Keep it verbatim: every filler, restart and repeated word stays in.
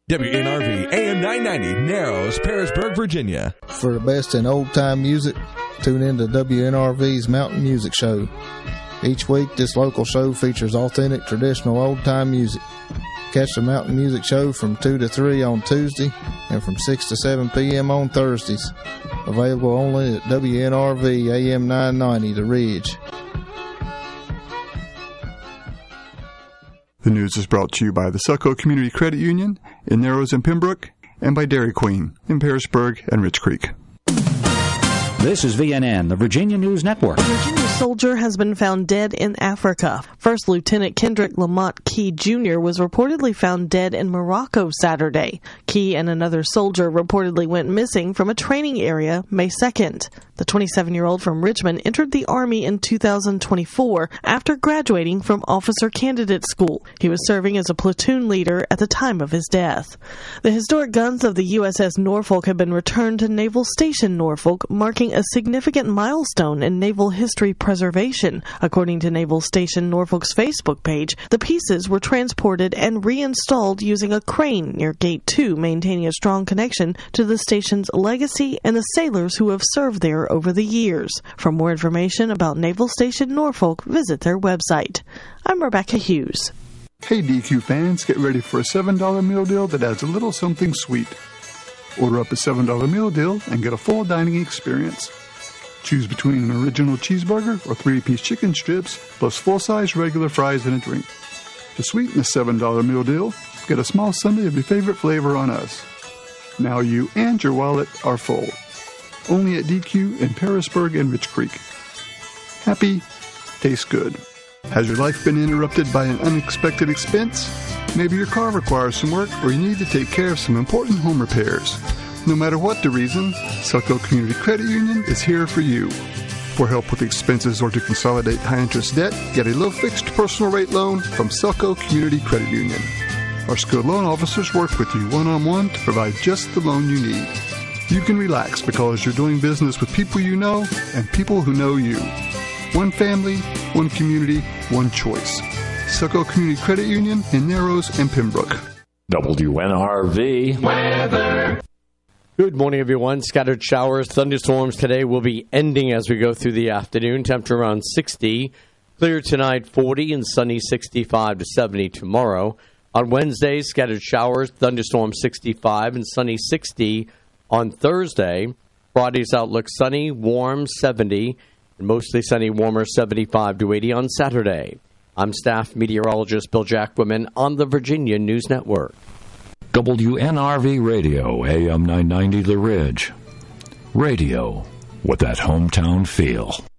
W N R V A M nine ninety, Narrows, Parisburg, Virginia. For the best in old-time music, tune in to W N R V's Mountain Music Show. Each week, this local show features authentic, traditional old-time music. Catch the Mountain Music Show from two to three on Tuesday and from six to seven p.m. on Thursdays. Available only at W N R V A M nine ninety, The Ridge. The news is brought to you by the Selco Community Credit Union in Narrows and Pembroke, and by Dairy Queen in Parisburg and Rich Creek. This is V N N, the Virginia News Network. A Virginia soldier has been found dead in Africa. First Lieutenant Kendrick Lamont Key Junior was reportedly found dead in Morocco Saturday. Key and another soldier reportedly went missing from a training area May second. The twenty-seven-year-old from Richmond entered the Army in two thousand twenty-four after graduating from Officer Candidate School. He was serving as a platoon leader at the time of his death. The historic guns of the U S S Norfolk have been returned to Naval Station Norfolk, marking a significant milestone in naval history preservation. According to Naval Station Norfolk's Facebook page, the pieces were transported and reinstalled using a crane near Gate two, maintaining a strong connection to the station's legacy and the sailors who have served there over the years. For more information about Naval Station Norfolk, visit their website. I'm Rebecca Hughes. Hey D Q fans, get ready for a seven dollar meal deal that adds a little something sweet. Order up a seven dollar meal deal and get a full dining experience. Choose between an original cheeseburger or three-piece chicken strips, plus full-size regular fries and a drink. To sweeten the seven dollar meal deal, get a small sundae of your favorite flavor on us. Now you and your wallet are full. Only at D Q in Parisburg and Rich Creek. Happy, tastes good. Has your life been interrupted by an unexpected expense? Maybe your car requires some work, or you need to take care of some important home repairs. No matter what the reason, Selco Community Credit Union is here for you. For help with expenses or to consolidate high-interest debt, get a low-fixed personal rate loan from Selco Community Credit Union. Our skilled loan officers work with you one-on-one to provide just the loan you need. You can relax because you're doing business with people you know and people who know you. One family, one community, one choice. Selco Community Credit Union in Narrows and Pembroke. W N R V weather. Good morning, everyone. Scattered showers, thunderstorms today will be ending as we go through the afternoon. Temperature around sixty. Clear tonight, forty, and sunny sixty-five to seventy tomorrow. On Wednesday, scattered showers, thunderstorms sixty-five, and sunny sixty on Thursday. Friday's outlook sunny, warm seventy, and mostly sunny, warmer seventy-five to eighty on Saturday. I'm staff meteorologist Bill Jacquemin on the Virginia News Network. W N R V Radio, A M nine ninety The Ridge. Radio with that hometown feel.